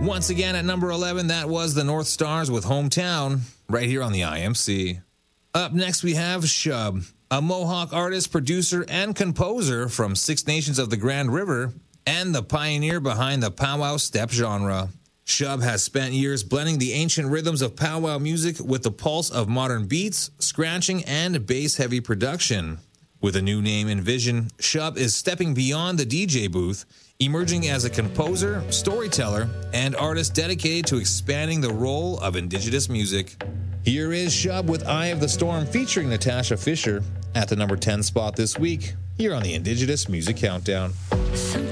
Once again at number 11, that was the North Stars with Hometown, right here on the IMC. Up next, we have Shub, a Mohawk artist, producer, and composer from Six Nations of the Grand River, and the pioneer behind the powwow step genre. Shub has spent years blending the ancient rhythms of powwow music with the pulse of modern beats, scratching, and bass-heavy production. With a new name and vision, Shub is stepping beyond the DJ booth, emerging as a composer, storyteller, and artist dedicated to expanding the role of Indigenous music. Here is Shub with Eye of the Storm featuring Natasha Fisher at the number 10 spot this week, here on the Indigenous Music Countdown.